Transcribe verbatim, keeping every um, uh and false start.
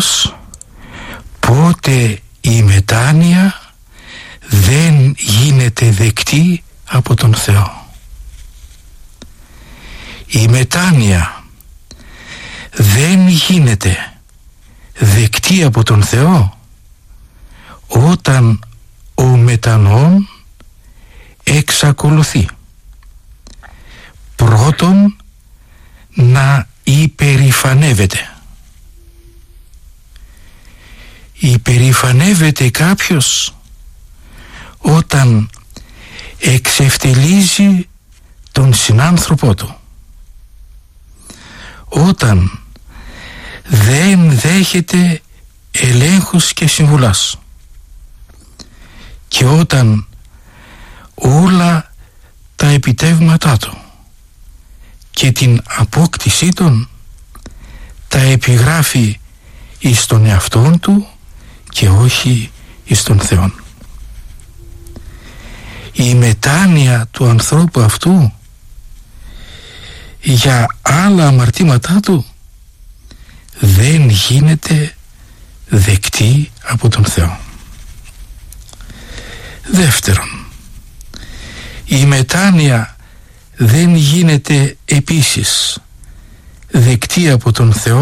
Αλλιώς, πότε η μετάνοια δεν γίνεται δεκτή από τον Θεό. Η μετάνοια δεν γίνεται δεκτή από τον Θεό όταν ο μετανοών εξακολουθεί πρώτον να υπερηφανεύεται. Υπερηφανεύεται κάποιος όταν εξευτελίζει τον συνάνθρωπό του, όταν δεν δέχεται ελέγχους και συμβουλάς και όταν όλα τα επιτεύγματά του και την απόκτησή των τα επιγράφει εις τον εαυτόν του και όχι εις τον Θεόν. Η μετάνοια του ανθρώπου αυτού για άλλα αμαρτήματά του δεν γίνεται δεκτή από τον Θεό. Δεύτερον, η μετάνοια δεν γίνεται επίσης δεκτή από τον Θεό